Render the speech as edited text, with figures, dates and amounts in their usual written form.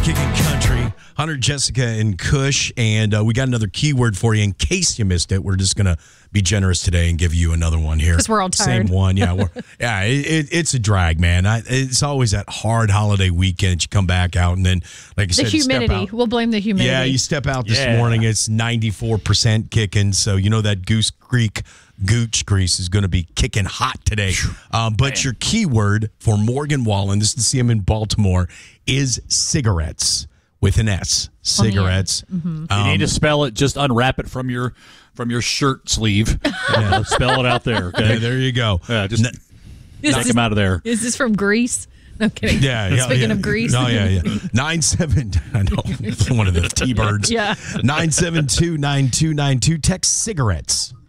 Kicking Country, Hunter, Jessica, and Kush. And we got another keyword for you in case you missed it. We're just going to be generous today and give you another one here. Because we're all tired. Same one. Yeah, it's a drag, man. It's always that hard holiday weekend. You come back out and then, like I said, the humidity. We'll blame the humidity. Yeah, you step out this morning, it's 94% kicking. So you know that Goose Creek gooch grease is going to be kicking hot today. But your keyword for Morgan Wallen, this is to see him in Baltimore, is cigarettes with an S. Cigarettes. You need to spell it. Just unwrap it from your shirt sleeve. Spell it out there. Okay, there you go. Yeah, just knock him out of there. Is this from Greece? No kidding. Yeah. Speaking of Greece. Oh, yeah. 97. I know. One of the T-birds. Yeah. 972-9292. Text cigarettes